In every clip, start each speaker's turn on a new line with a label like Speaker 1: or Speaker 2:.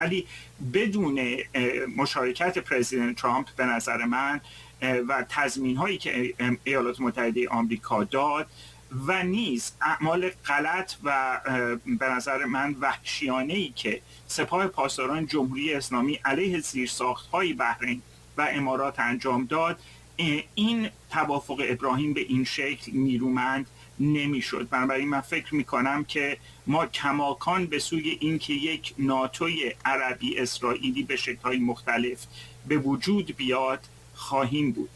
Speaker 1: ولی بدون مشارکت پرزیدنت ترامپ به نظر من و تضمین هایی که ایالات متحده آمریکا داد و نیز اعمال غلط و به نظر من وحشیانه‌ای که سپاه پاسداران جمهوری اسلامی علیه زیرساخت‌های بحرین و امارات انجام داد، این توافق ابراهیم به این شکل نیرومند نمیشد. بنابراین من فکر میکنم که ما کماکان به سوی این که یک ناتوی عربی اسرائیلی به شکل‌های مختلف به وجود بیاد خواهیم بود.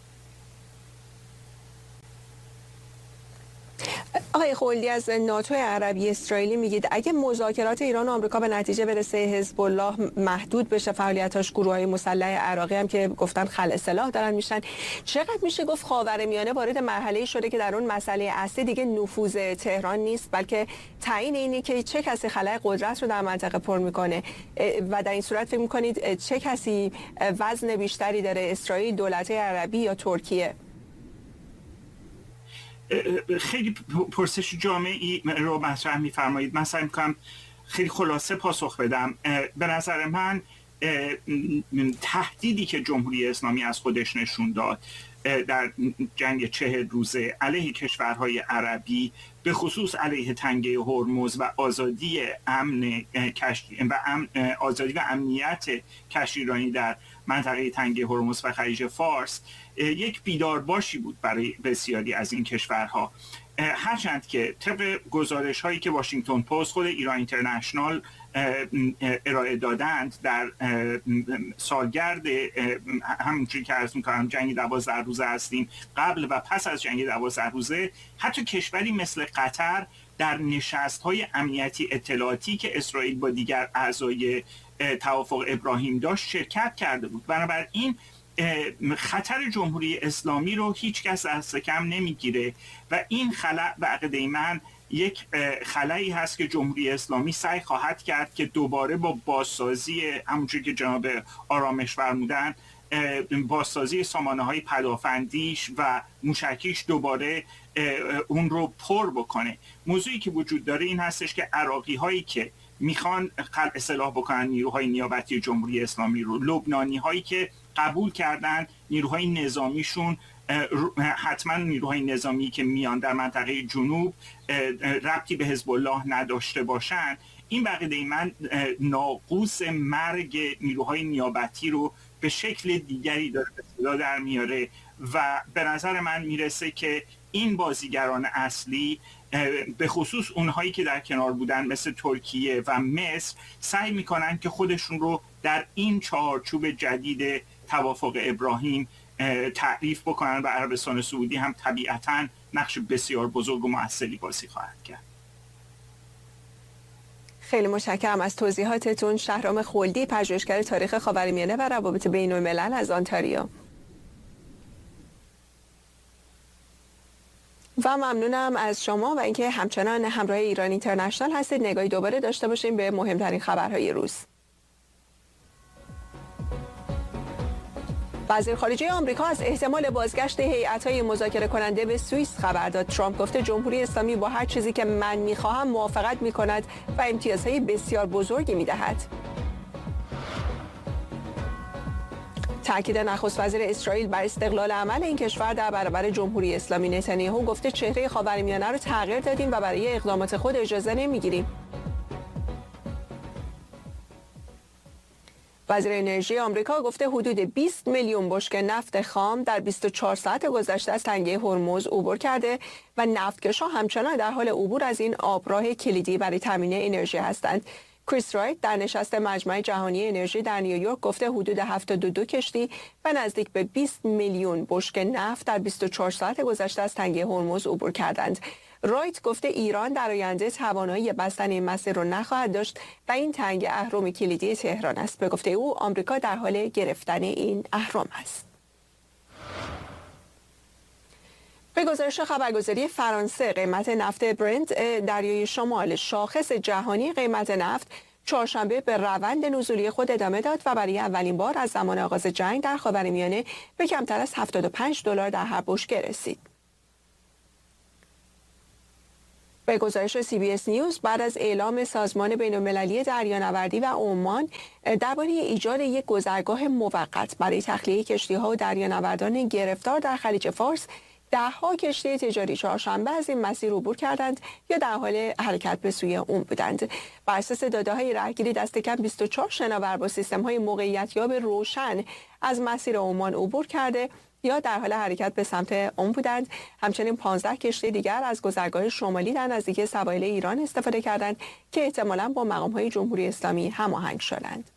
Speaker 2: آقای خلدی، از ناتو عربی اسرائیلی میگید اگه مذاکرات ایران و آمریکا به نتیجه برسه، حزب الله محدود بشه فعالیتاش، گروه‌های مسلح عراقی هم که گفتن خلع سلاح دارن میشن، چقدر میشه گفت خاورمیانه وارد مرحله‌ای شده که در اون مسئله اصلی دیگه نفوذ تهران نیست، بلکه تعیین اینی که چه کسی خلأ قدرت رو در منطقه پر میکنه و در این صورت فکر میکنید چه کسی وزن بیشتری داره، اسرائیل، دولت عربی یا ترکیه؟
Speaker 1: خیلی پرسش جامعی رو مطرح می‌فرمایید. من سعی می‌کنم خیلی خلاصه پاسخ بدم. به نظر من تهدیدی که جمهوری اسلامی از خودش نشون داد در جنگ 40 روزه علیه کشورهای عربی، به خصوص علیه تنگه هرمز و آزادی آزادی و امنیت کشتیرانی در منطقه تنگه هرمز و خلیج فارس، یک بیدارباشی بود برای بسیاری از این کشورها. هرچند که طبق گزارش هایی که واشنگتن پست، خود ایران اینترنشنال ارائه دادند در سالگرد همونجوری که عرض می‌کنم جنگ 12 روزه هستیم، قبل و پس از جنگ 12 روزه، حتی کشوری مثل قطر در نشست‌های امنیتی اطلاعاتی که اسرائیل با دیگر اعضای توافق ابراهیم داشت شرکت کرده بود. بنابراین خطر جمهوری اسلامی رو هیچ کس دست کم نمیگیره و این خلأ به عقیده من یک خلایی هست که جمهوری اسلامی سعی خواهد کرد که دوباره با بازسازی، همونجوری که جناب آرامش فرمودن، بازسازی سامانه‌های پدافندیش و موشکیش دوباره اون رو پر بکنه. موضوعی که وجود داره این هستش که عراقی هایی که میخوان خلع سلاح بکنن نیروهای نیابتی جمهوری اسلامی رو، لبنانی هایی که قبول کردن نیروهای نظامیشون حتما نیروهای نظامی که میان در منطقه جنوب ربطی به حزب الله نداشته باشن، این بقیده من ناقوس مرگ نیروهای نیابتی رو به شکل دیگری داره به صدا در میاره و به نظر من میرسه که این بازیگران اصلی به خصوص اونهایی که در کنار بودن مثل ترکیه و مصر سعی میکنن که خودشون رو در این چارچوب جدید توافق ابراهیم تعریف بکنن و عربستان سعودی هم طبیعتاً نقش بسیار بزرگ و مؤثری بازی خواهد کرد.
Speaker 2: خیلی متشکرم از توضیحاتتون. شهرام خلدی، پژوهشگر تاریخ خاورمیانه و روابط بین الملل از آنتاریو. و ممنونم از شما و اینکه همچنان همراه ایران اینترنشنال هستید. نگاهی دوباره داشته باشیم به مهمترین خبرهای روز. وزیر خارجه آمریکا از احتمال بازگشت هیئت‌های مذاکره کننده به سوئیس خبر داد. ترامپ گفته جمهوری اسلامی با هر چیزی که من می‌خواهم موافقت می‌کند و امتیازهای بسیار بزرگی می‌دهد. تأکید نخست وزیر اسرائیل بر استقلال عمل این کشور در برابر جمهوری اسلامی. نتانیاهو گفته چهره خاورمیانه رو تغییر دادیم و برای اقدامات خود اجازه نمی‌گیریم. وزیر انرژی آمریکا گفته حدود 20 میلیون بشکه نفت خام در 24 ساعت گذشته از تنگه هرمز عبور کرده و نفتکش‌ها همچنان در حال عبور از این آبراه کلیدی برای تامین انرژی هستند. کریس رایت در نشست مجمع جهانی انرژی در نیویورک گفته حدود 72 کشتی و نزدیک به 20 میلیون بشکه نفت در 24 ساعت گذشته از تنگه هرمز عبور کردند. رایت گفته ایران در آینده توانایی بستن این مسیر را نخواهد داشت و این تنگه اهرم کلیدی تهران است. به گفته او آمریکا در حال گرفتن این اهرم است. به گزارش خبرگزاری فرانسه قیمت نفت برنت دریای شمال، شاخص جهانی قیمت نفت، چهارشنبه به روند نزولی خود ادامه داد و برای اولین بار از زمان آغاز جنگ در خاورمیانه به کمتر از $75 در هر بشکه رسید. به گزارش CBS نیوز، بعد از اعلام سازمان بین‌المللی دریانوردی و عمان درباره ایجاد یک گذرگاه موقت برای تخلیه کشتی‌ها و دریانوردان گرفتار در خلیج فارس، ده‌ها کشتی تجاری چهارشنبه از این مسیر عبور کردند یا در حال حرکت به سوی اون بودند. بر اساس داده‌های رهگیری، دست کم 24 شناور با سیستم‌های موقعیت‌یاب روشن از مسیر عمان عبور کرده یا در حال حرکت به سمت اون بودند. همچنین 15 کشتی دیگر از گذرگاه شمالی در نزدیکی سواحل ایران استفاده کردند که احتمالاً با مقام‌های جمهوری اسلامی هماهنگ شدند.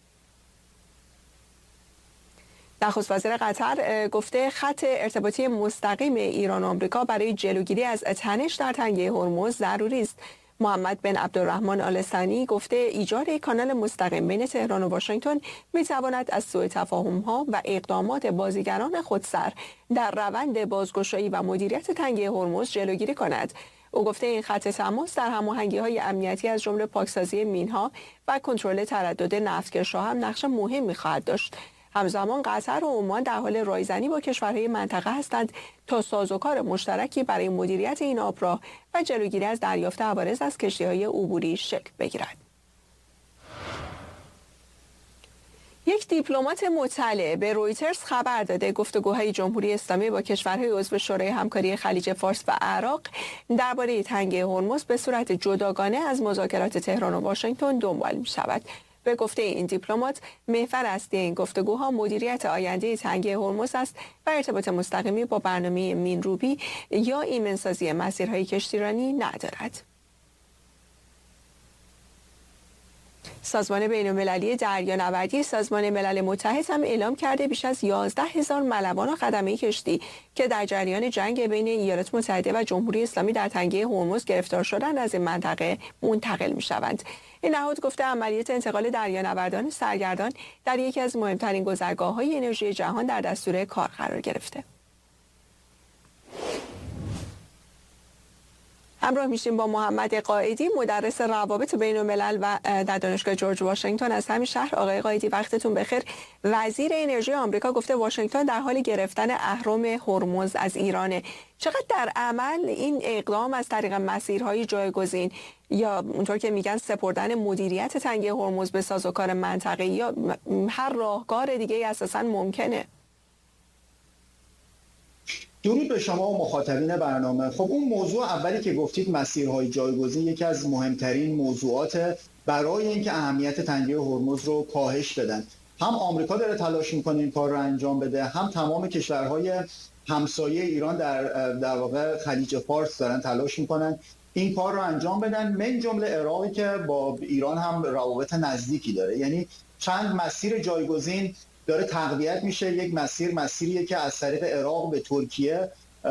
Speaker 2: نخست وزیر قطر گفته خط ارتباطی مستقیم ایران و آمریکا برای جلوگیری از تنش در تنگه هرمز ضروری است. محمد بن عبدالرحمن آل ثانی گفته ایجاد کانال مستقیم بین تهران و واشنگتن می‌تواند از سوء تفاهم‌ها و اقدامات بازیگران خودسر در روند بازگشایی و مدیریت تنگه هرمز جلوگیری کند. او گفته این خط تماس در هماهنگی‌های امنیتی از جمله پاکسازی مین‌ها و کنترل تردد نفتکش‌ها هم نقش مهمی خواهد داشت. همزمان قطر و عمان در حال رایزنی با کشورهای منطقه هستند تا سازوکار مشترکی برای مدیریت این آبراه و جلوگیری از دریافت عوارض از کشتی‌های عبوری شکل بگیرد. یک دیپلمات مطلع به رویترز خبر داده گفتگوهای جمهوری اسلامی با کشورهای عضو شورای همکاری خلیج فارس و عراق درباره تنگه هرمز به صورت جداگانه از مذاکرات تهران و واشنگتن دنبال می‌شود. به گفته این دیپلمات، محور اصلی این گفتگوها مدیریت آینده تنگه هرمز است و ارتباط مستقیمی با برنامه مین‌روبی یا ایمنسازی مسیرهای کشتیرانی ندارد. سازمان بین‌المللی دریانوردی سازمان ملل متحد هم اعلام کرده بیش از 11,000 ملوان و خدمه کشتی که در جریان جنگ بین ایالات متحده و جمهوری اسلامی در تنگه هرمز گرفتار شدند از این منطقه منتقل می‌شوند. این نهاد گفته عملیات انتقال دریانوردان سرگردان در یکی از مهمترین گذرگاه‌های انرژی جهان در دستور کار قرار گرفته. همراه میشیم با محمد قائدی، مدرس روابط بین الملل و در دانشگاه جورج واشنگتن از همین شهر. آقای قائدی وقتتون بخیر. وزیر انرژی آمریکا گفته واشنگتن در حال گرفتن اهرم هرمز از ایرانه. چقدر در عمل این اقدام از طریق مسیرهای جایگزین یا اونطور که میگن سپردن مدیریت تنگه هرمز به سازوکار منطقه‌ای یا هر راهکار دیگه اساساً ممکنه؟
Speaker 3: درود به شما و مخاطبین برنامه. خب اون موضوع اولی که گفتید مسیرهای جایگزین یکی از مهمترین موضوعات برای اینکه اهمیت تنگه هرمز رو کاهش بدن. هم آمریکا داره تلاش میکنه این کار رو انجام بده، هم تمام کشورهای همسایه ایران در واقع خلیج فارس دارن تلاش میکنن این کار رو انجام بدن، من جمله عراقی که با ایران هم روابط نزدیکی داره. یعنی چند مسیر جایگزین داره تقویت میشه. یک مسیریه که از طریق عراق به ترکیه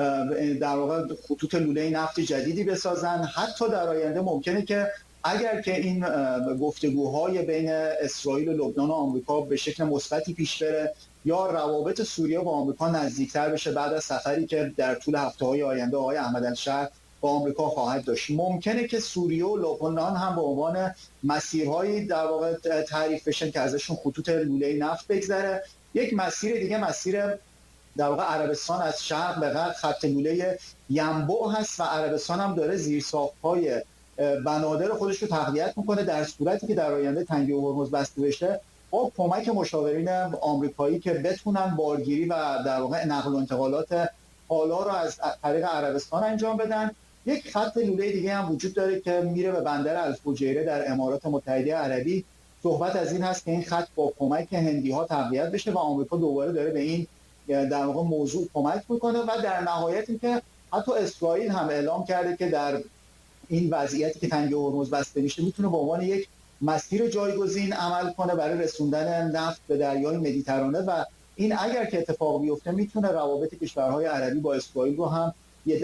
Speaker 3: در واقع خطوط لوله نفت جدیدی بسازن. حتی در آینده ممکنه که اگر که این گفتگوهای بین اسرائیل و لبنان و آمریکا به شکل مثبتی پیش بره یا روابط سوریه با آمریکا نزدیکتر بشه بعد از سفری که در طول هفته‌های آینده آقای احمد الشیخ با آمریکا خواهد داشت، ممکنه که سوریه و لبنان هم به عنوان مسیرهایی در واقع تعریف بشن که ازشون خطوط لوله نفت بگذره. یک مسیر دیگه مسیر در واقع عربستان از شرق به غرب خط لوله ینبوع هست و عربستان هم داره زیرساخت‌های بنادر خودش رو تقویت میکنه در صورتی که در آینده تنگه هرمز بسته بشه با کمک مشاورین آمریکایی که بتونن بارگیری و در واقع نقل و انتقالات حالا رو از طریق عربستان انجام بدن. یک خط لوله دیگه هم وجود داره که میره به بندر الفجیره در امارات متحده عربی. صحبت از این هست که این خط با کمک هندی‌ها تقویت بشه و آمریکا دوباره داره به این در واقع موضوع کمک میکنه و در نهایت اینکه حتی اسرائیل هم اعلام کرده که در این وضعیتی که تنگه هرمز بسته میشه میتونه به عنوان یک مسیر جایگزین عمل کنه برای رسوندن نفت به دریای مدیترانه و این اگر که اتفاق بیفته میتونه روابط کشورهای عربی با اسرائیل رو هم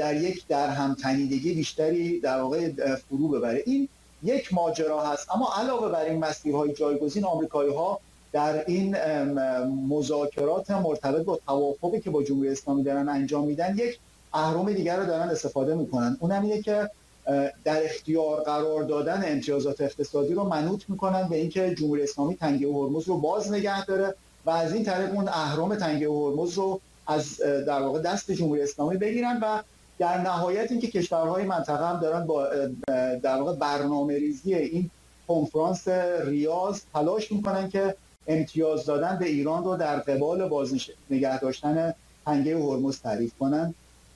Speaker 3: در هم تنیدگی بیشتری در واقع فرو ببره. این یک ماجرا هست. اما علاوه بر این مسیرهای جایگزین، آمریکایی‌ها در این مذاکرات مرتبط با توافقی که با جمهوری اسلامی دارن انجام میدن یک اهرم دیگر رو دارن استفاده میکنن. اونم اینه که در اختیار قرار دادن امتیازات اقتصادی رو منوط میکنن به اینکه جمهوری اسلامی تنگه هرمز رو باز نگه داره و از این طریق اون اهرم تنگه هرمز رو از در واقع دست جمهوری اسلامی بگیرن و در نهایت اینکه کشورهای منطقه هم دارن با در واقع برنامه‌ریزی این کنفرانس ریاض تلاش میکنن که امتیاز دادن به ایران رو در قبال نگه داشتن تنگه هرمز تعریف کنن.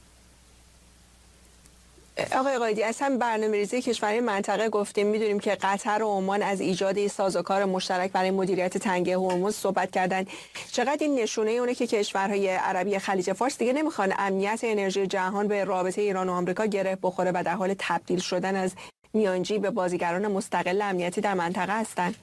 Speaker 2: آقای قائدی، از هم برنامه‌ریزی کشورهای منطقه گفتیم، میدونیم که قطر و عمان از ایجاد سازوکار مشترک برای مدیریت تنگه هرمز صحبت کردن. چقدر این نشونه اونه که کشورهای عربی خلیج فارس دیگه نمیخوان امنیت انرژی جهان به رابطه ایران و آمریکا گره بخوره و در حال تبدیل شدن از میانجی به بازیگران مستقل امنیتی در منطقه هستن؟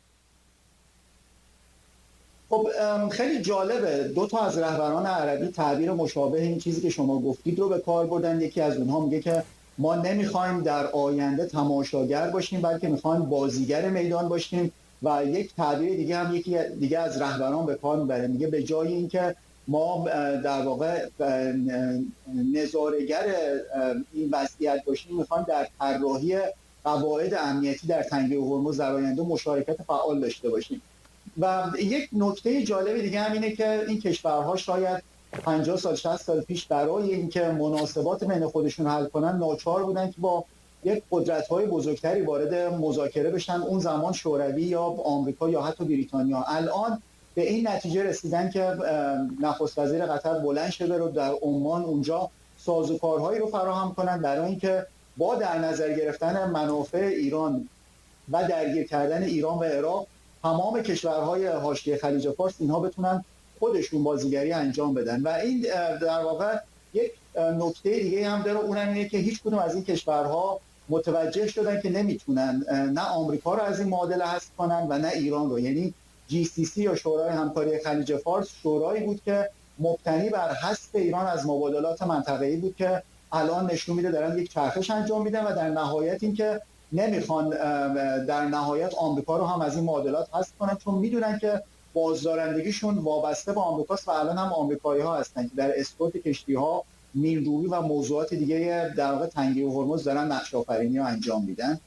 Speaker 3: خب خیلی جالبه، دو تا از رهبران عربی تعبیر مشابه این چیزی که شما گفتید رو به کار بردن. یکی از اونها میگه که ما نمیخوایم در آینده تماشاگر باشیم بلکه میخوایم بازیگر میدان باشیم، و یک تعبیر دیگه هم یکی دیگه از رهبران به کار میبره، میگه به جای اینکه ما در واقع نظاره‌گر این وضعیت باشیم میخوایم در طراحی قواعد امنیتی در تنگه هرمز در آینده مشارکت فعال داشته باشیم. و یک نکته جالب دیگه هم اینه که این کشورها شاید 50 سال 60 سال پیش برای اینکه مناسبات بین خودشون حل کنن ناچار بودن که با یک قدرت‌های بزرگتری وارد مذاکره بشن، اون زمان شوروی یا آمریکا یا حتی بریتانیا. الان به این نتیجه رسیدن که نخست وزیر قطر بلند شه بره در عمان اونجا سازوکارهایی رو فراهم کنن برای اینکه با در نظر گرفتن منافع ایران و درگیر کردن ایران و عراق تمام کشورهای حاشیه خلیج فارس اینها بتونن خودشون بازیگری انجام بدن. و این در واقع یک نکته دیگه هم داره، اونم اینه که هیچ کدوم از این کشورها متوجه شدن که نمیتونن نه آمریکا رو از این معادله حذف کنن و نه ایران رو. یعنی GCC یا شورای همکاری خلیج فارس شورایی بود که مبتنی بر حذف ایران از مبادلات منطقه‌ای بود که الان نشون میده دارن یک چرخش انجام میدن و در نهایت اینکه نمیخوان در نهایت آمریکا رو هم از این معادلات حذف کنن، چون میدونن که بازدارندگیشون وابسته به آمریکاست و الان هم آمریکایی‌ها هستن که در اسکورت کشتی‌ها، نیلرویی و موضوعات دیگه در واقع تنگه هرمز دارن نقش‌آفرینی رو انجام میدن.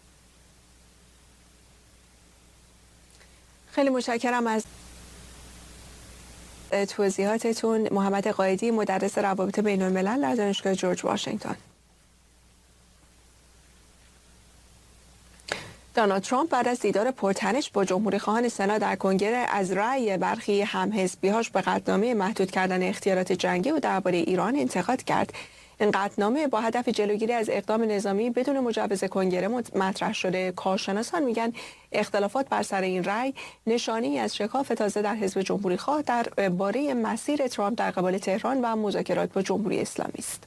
Speaker 2: خیلی متشکرم از توضیحاتتون. محمد قائدی، مدرس روابط بین‌الملل در دانشگاه جورج واشنگتن. دونالد ترامپ بعد از دیدار پرتنش با جمهوری‌خواهان سنا در کنگره از رأی برخی همحزبی‌هاش به قطعنامه محدود کردن اختیارات جنگی و درباره ایران انتقاد کرد. این قطعنامه با هدف جلوگیری از اقدام نظامی بدون مجوز کنگره مطرح شده. کارشناسان میگن اختلافات بر سر این رأی نشانه‌ای از شکاف تازه در حزب جمهوری‌خواه درباره مسیر ترامپ در قبال تهران و مذاکرات با جمهوری اسلامی است.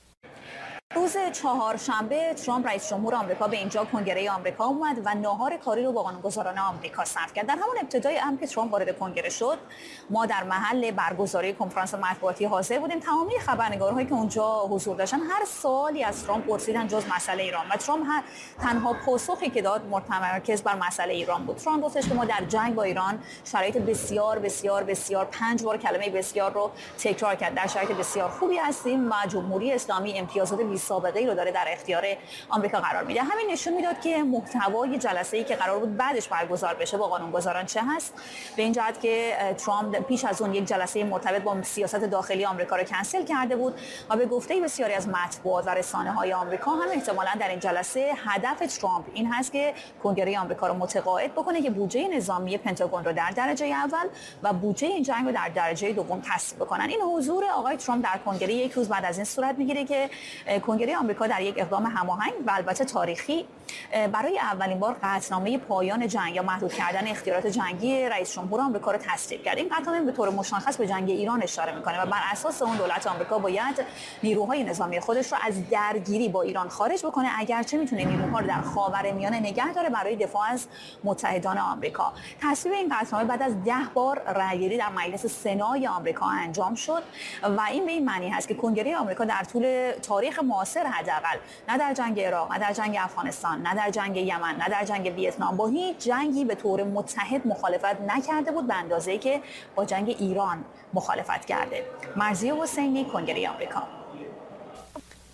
Speaker 4: روز چهارشنبه ترامپ رئیس جمهور آمریکا به اینجا کنگره آمریکا اومد و ناهار کاری رو با قانونگذاران آمریکا صرف کرد. در همون ابتدای امر که ترامپ وارد کنگره شد، ما در محل برگزاری کنفرانس مطبوعاتی حاضر بودیم. تمامی خبرنگارهایی که اونجا حضور داشتن هر سوالی از ترامپ پرسیدن جز مسئله ایران و ترامپ تنها پاسخی که داد متمرکز بر مسئله ایران بود. ترامپ گفتش که ما در جنگ با ایران شرایط بسیار بسیار بسیار 5 بار کلمه بسیار رو تکرار کرد. در شرایط بسیار خوبی هستیم و جمهوری اسلامی امتیازات سابقه‌ای رو داره در اختیار آمریکا قرار میده. همین نشون میداد که محتوای جلسه‌ای که قرار بود بعدش برگزار بشه با قانونگذاران چه هست، به این جهت که ترامپ پیش از اون یک جلسه مرتبط با سیاست داخلی آمریکا رو کنسل کرده بود و به گفته بسیاری از مطبوعات و رسانه‌های آمریکا هم احتمالاً در این جلسه هدف ترامپ این هست که کنگره آمریکا رو متقاعد بکنه که بودجه نظامی پنتاگون رو در درجه اول و بودجه این جنگ رو در درجه دوم تصویب بکنن. این حضور آقای ترامپ در کنگره یک روز بعد از این صورت میگیره که کنگره آمریکا در یک اقدام هماهنگ و البته تاریخی برای اولین بار قطعنامه پایان جنگ یا محدود کردن اختیارات جنگی رئیس جمهور آمریکا را تصویب کرد. این قطعنامه به طور مشخص به جنگ ایران اشاره میکنه و بر اساس اون دولت آمریکا باید نیروهای نظامی خودش را از درگیری با ایران خارج بکنه، اگرچه میتونه نیروها رو در خاورمیانه نگه داره برای دفاع از متحدان آمریکا. تصویب این قطعنامه بعد از 10 بار رأیگیری در مجلس سنای آمریکا انجام شد و این به این معنی هست که کنگره آمریکا در طول تاریخ معاصر حداقل نه در جنگ عراق، نه در جنگ افغانستان، نه در جنگ یمن، نه در جنگ ویتنام با هیچ جنگی به طور متحد مخالفت نکرده بود به اندازه‌ای که با جنگ ایران مخالفت کرده. مرضیه حسینی، کنگره آمریکا.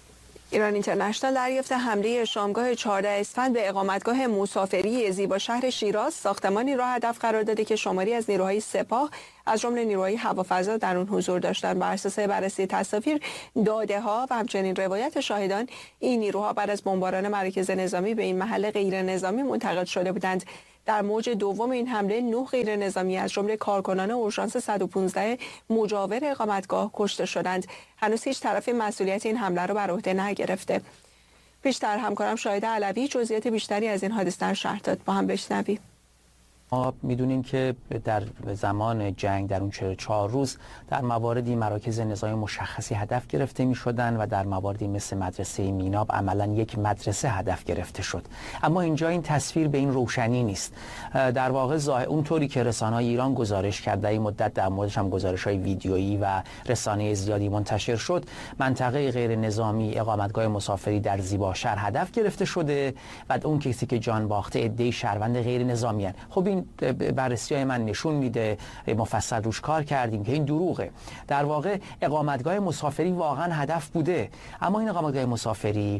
Speaker 2: ایران اینترنشنال دریافت حمله شامگاه 14 اسفند به اقامتگاه مسافری زیبا شهر شیراز، ساختمانی را هدف قرار داده که شماری از نیروهای سپاه از جمله نیروهای هوافضا در آن حضور داشتند. بر اساس بررسی تصاویر، داده‌ها و همچنین روایت شاهدان، این نیروها بعد از بمباران مراکز نظامی به این محل غیر نظامی منتقل شده بودند. در موج دوم این حمله 9 غیر نظامی از جمله کارکنان اورژانس 115 مجاور اقامتگاه کشته شدند. هنوز هیچ طرف مسئولیت این حمله را بر عهده نگرفته. پیشتر همکارم شاهد علوی جزئیات بیشتری از این حادثه را شرح داد. با هم بشنویم.
Speaker 5: ما میدونیم که در زمان جنگ در اون 44 روز در مواردی مراکز نظامی مشخصی هدف گرفته می شدن و در مواردی مثل مدرسه میناب عملا یک مدرسه هدف گرفته شد. اما اینجا این تصویر به این روشنی نیست. در واقع اونطوری که رسانه‌های ایران گزارش کرد، در این مدت در موردش هم گزارش‌های ویدیویی و رسانه زیادی منتشر شد، منطقه غیر نظامی اقامتگاه مسافری در زیبا شهر هدف گرفته شده و اون کسی که جان باخته عده‌ای شهروند غیر نظامی هستند. خب این بررسی‌های من نشون میده، مفصل روش کار کردیم که این دروغه. در واقع اقامتگاه مسافری واقعا هدف بوده، اما این اقامتگاه مسافری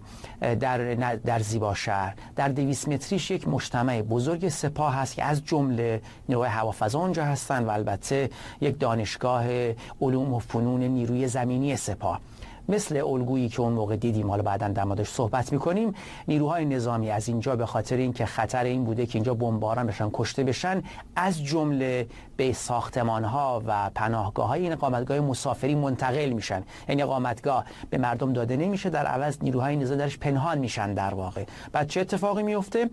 Speaker 5: در زیبا شهر در 200 متریش یک مجتمع بزرگ سپاه هست که از جمله نیروهای هوافضا اونجا هستن و البته یک دانشگاه علوم و فنون نیروی زمینی سپاه. مثل الگویی که اون موقع دیدیم، حالا بعداً در موردش صحبت می‌کنیم، نیروهای نظامی از اینجا به خاطر اینکه خطر این بوده که اینجا بمباران بشن، کشته بشن، از جمله به ساختمان‌ها و پناهگاه‌های این اقامتگاه مسافری منتقل میشن. یعنی اقامتگاه به مردم داده نمیشه، در عوض نیروهای نظامی درش پنهان میشن. در واقع بعد چه اتفاقی میفته؟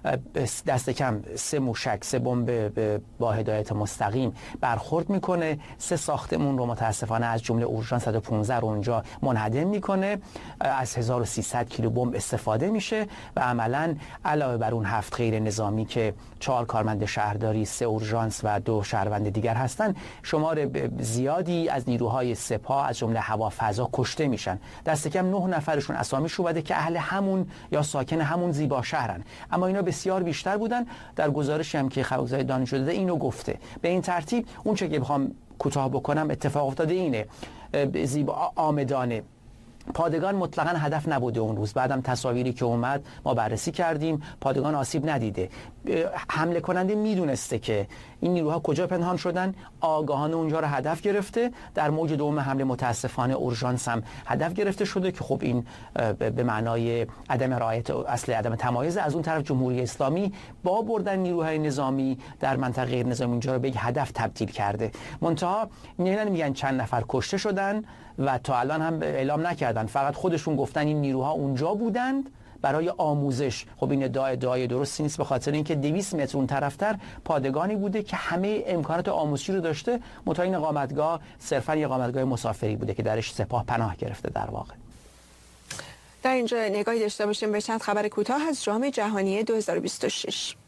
Speaker 5: دست کم 3 موشک، 3 بمب با هدایت مستقیم برخورد میکنه، 3 ساختمون رو متاسفانه از جمله اورژانس 115 رو اونجا منهدم میکنه. از 1300 کیلو بمب استفاده میشه و عملا علاوه بر اون 7 غیر نظامی که 4 کارمند شهرداری، 3 اورژانس و 2 شهروند دیگر هستن، شمار زیادی از نیروهای سپاه از جمله هوافضا کشته میشن. دست کم 9 نفرشون اسامیشون بوده که اهل همون یا ساکن همون زیبا شهرن، اما اینا بسیار بیشتر بودن. در گزارشی هم که خبرگزاری دانشجو داده اینو گفته. به این ترتیب اون چه که بخوام کوتاه بکنم اتفاق افتاده اینه: زیبا آمدانه پادگان مطلقاً هدف نبوده اون روز. بعدم تصاویری که اومد ما بررسی کردیم، پادگان آسیب ندیده. حمله کننده میدونسته که این نیروها کجا پنهان شدن، آگاهانه اونجا رو هدف گرفته. در موج دوم حمله متاسفانه اورژانس هم هدف گرفته شده که خب این به معنای عدم رعایت اصل عدم تمایز. از اون طرف جمهوری اسلامی با بردن نیروهای نظامی در منطقه غیر نظامی اونجا رو به یک هدف تبدیل کرده. منتها میگن چند نفر کشته شدن و تا الان هم اعلام نکردن، فقط خودشون گفتن این نیروها اونجا بودند برای آموزش. خب این ادعای درستی نیست، به خاطر اینکه 200 متر اون طرفتر پادگانی بوده که همه امکانات آموزشی رو داشته، منتها این اقامتگاه صرفاً اقامتگاه مسافری بوده که درش سپاه پناه گرفته. در واقع
Speaker 2: در اینجا نگاهی داشته باشیم به چند خبر کوتاه از جام جهانی 2026.